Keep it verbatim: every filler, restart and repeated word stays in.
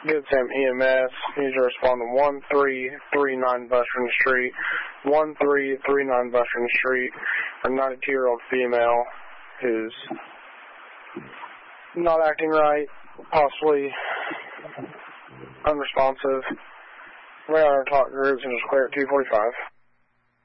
Good Sam E M S. Needs to respond to one three three nine Veteran Street. one three three nine Veteran Street. A ninety-two-year-old female who's not acting right, possibly unresponsive. We are in talk groups and just clear at two forty-five.